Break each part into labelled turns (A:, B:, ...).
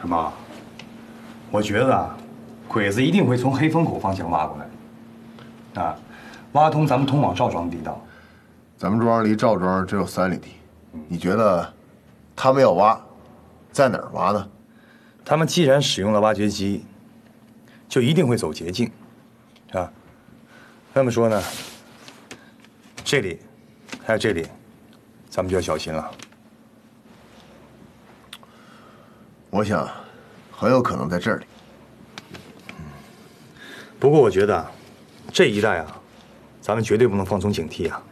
A: 什么？我觉得啊，鬼子一定会从黑风口方向挖过来，啊，挖通咱们通往赵庄的地道。
B: 咱们庄离赵庄只有3里地，你觉得他们要挖，在哪儿挖呢？
A: 他们既然使用了挖掘机，就一定会走捷径，啊。那么说呢，这里还有这里，咱们就要小心了。
B: 我想，很有可能在这里。
A: 不过我觉得，这一带啊，咱们绝对不能放松警惕啊。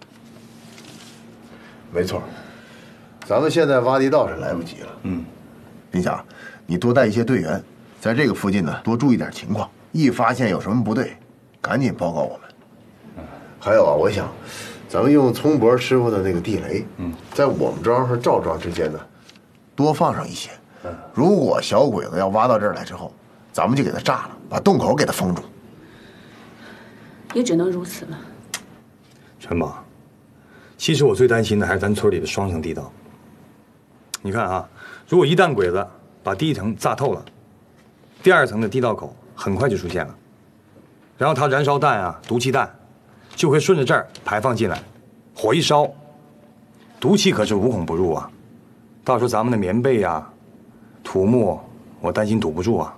B: 没错，咱们现在挖地道是来不及了。林霞，你多带一些队员，在这个附近呢多注意点情况，一发现有什么不对，赶紧报告我们。还有啊，我想，咱们用聪博师傅的那个地雷，在我们庄和赵庄之间呢，多放上一些。如果小鬼子要挖到这儿来之后，咱们就给他炸了，把洞口给他封住。
C: 也只能如此了。
A: 陈宝，其实我最担心的还是咱村里的双层地道。你看啊，如果一旦鬼子把第一层炸透了，第2层的地道口很快就出现了，然后它燃烧弹啊、毒气弹就会顺着这儿排放进来，火一烧，毒气可是无孔不入啊。到时候咱们的棉被啊、土木，我担心堵不住啊。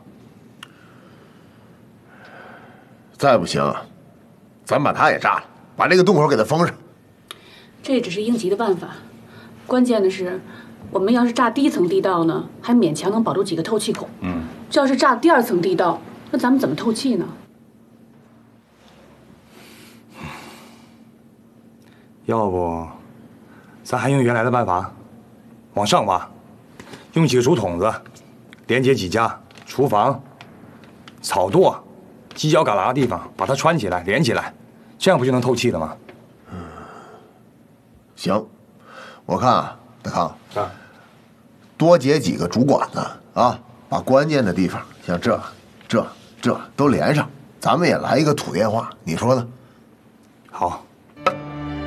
B: 再不行啊，咱把它也炸了，把这个洞口给它封上。
C: 这只是应急的办法，关键的是，我们要是炸第1层地道呢，还勉强能保住几个透气孔。这要是炸第2层地道，那咱们怎么透气呢？
A: 要不，咱还用原来的办法，往上挖，用几个竹筒子连接几家厨房、草垛、犄角旮旯的地方，把它穿起来、连起来，这样不就能透气了吗？
B: 行，我看啊，大康多结几个竹管子啊，把关键的地方像这都连上，咱们也来一个土电话，你说呢？
A: 好。